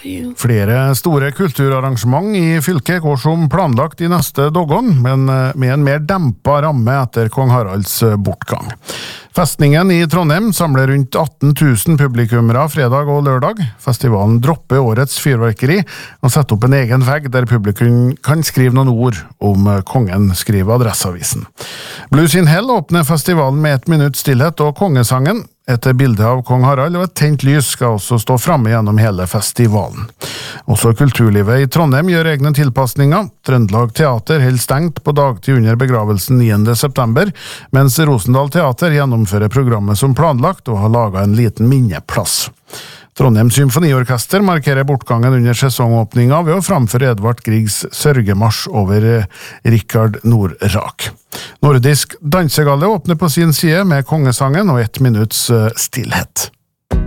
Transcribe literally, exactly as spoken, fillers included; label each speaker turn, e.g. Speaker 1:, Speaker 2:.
Speaker 1: Flere store kulturarrangement i fylket går som planlagt i neste doggon, men med en mer dempet ramme etter Kong Haralds bortgang. Festningen i Trondheim samler rundt atten tusen publikummere fredag og lørdag. Festivalen dropper årets fyrverkeri og setter opp en egen vegg der publikum kan skrive noen ord om kongen, skriver Adresseavisen. Blues in Hell åpner festivalen med ett minutt stillhet og kongesangen. Et bilde av kong Harald og et tent lys skal også stå fremme gjennom hele festivalen. Også kulturlivet i Trondheim gjør egne tilpasninger. Trøndelag Teater holder stengt på dagtid under begravelsen niende september, mens Rosendal Teater gjennomfører programmet som planlagt og har laget en liten minneplass. Trondheim Symfoniorkester markerer bortgangen under sesongåpninga ved å framføre Edvard Griegs sørgemarsj over Rikard Nordrak. Nordisk dansegalle åpner på sin side med kongesangen og ett minutts stillhet.